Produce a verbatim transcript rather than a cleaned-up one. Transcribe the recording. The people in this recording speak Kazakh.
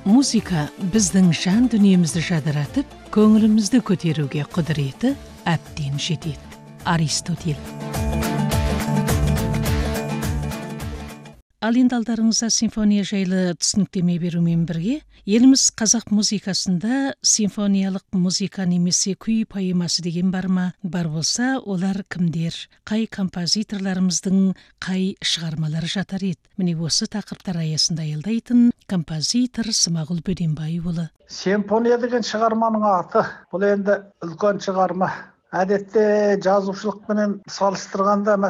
Музыка біздің жан дүниемізді жадыратып, көңілімізді көтеруге құдіреті әбден жетеді. Аристотель. Ал енді алдарыңызда симфония жайлы түсініктеме берумен бірге, еліміз қазақ музыкасында симфониялық музыка немесе күй поэмасы деген бар ма? Бар болса, олар кімдер? Қай композиторларымыздың қай шығармалары жатар еді? Міне осы тақырыптар аясында аялдайтын композитор Смағұл Бөденбайұлы. Симфония деген шығарманың аты. Бұл енді үлкен шығарма. Әдетте жазушылықпенен салыстырғанда,